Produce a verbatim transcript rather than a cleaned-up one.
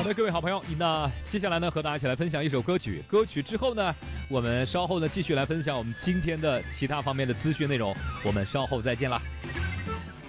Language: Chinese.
的，各位好朋友，那接下来呢，和大家一起来分享一首歌曲。歌曲之后呢，我们稍后呢继续来分享我们今天的其他方面的资讯内容。我们稍后再见啦。